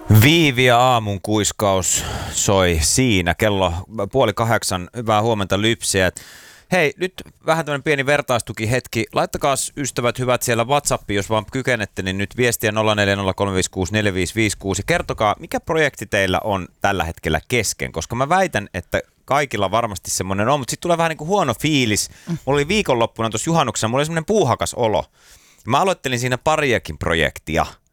Viivi ja aamun kuiskaus soi siinä. Kello 7:30. Hyvää huomenta lypsejät. Hei, nyt vähän tämmöinen pieni vertaistukihetki. Laittakaa ystävät hyvät siellä WhatsAppiin, jos vaan kykenette, niin nyt viestiä 0403564556 ja kertokaa, mikä projekti teillä on tällä hetkellä kesken, koska mä väitän, että kaikilla varmasti semmoinen on, mutta sitten tulee vähän niin kuin huono fiilis. Mulla oli viikonloppuna tuossa juhannuksena, mulla oli semmoinen puuhakas olo. Mä aloittelin siinä pariakin projektia